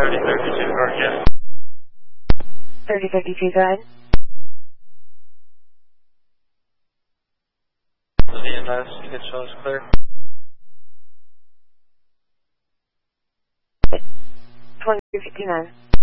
3032, or yeah. 3032, go ahead. The VMS, you can show us clear. 2359.